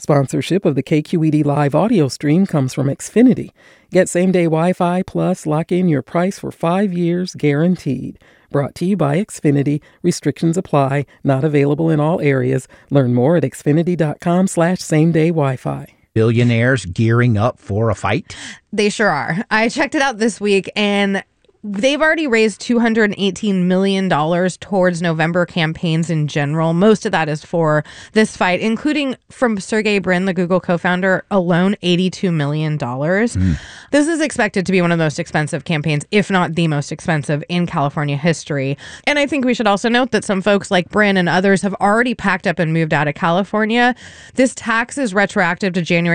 Sponsorship of the KQED live audio stream comes from Xfinity. Get same-day Wi-Fi plus lock in your price for 5 years guaranteed. Brought to you by Xfinity. Restrictions apply. Not available in all areas. Learn more at xfinity.com/same-day Wi-Fi. Billionaires gearing up for a fight? They sure are. I checked it out this week, and they've already raised $218 million towards November campaigns in general. Most of that is for this fight, including from Sergey Brin, the Google co-founder, alone, $82 million. This is expected to be one of the most expensive campaigns, if not the most expensive in California history. And I think we should also note that some folks like Brin and others have already packed up and moved out of California. This tax is retroactive to January